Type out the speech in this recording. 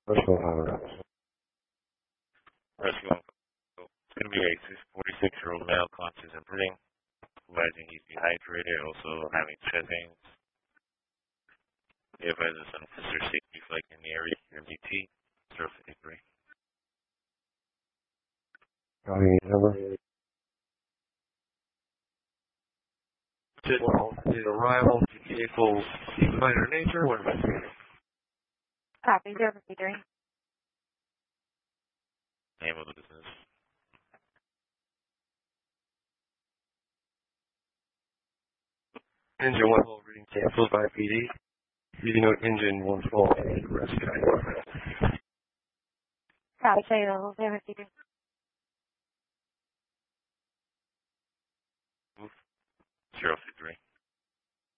Rescue Honda. Rescue. It's going to be a 46-year-old male, conscious and breathing, realizing he's dehydrated, also having chest pains. The advisor is an officer safety flight in the area, MDT 053. Number. The arrival to vehicle minor nature. What about you? Copy 053. Name of the business. Engine 1 full reading canceled by PD. You note engine 1 full and rescue. Copy 053. 053.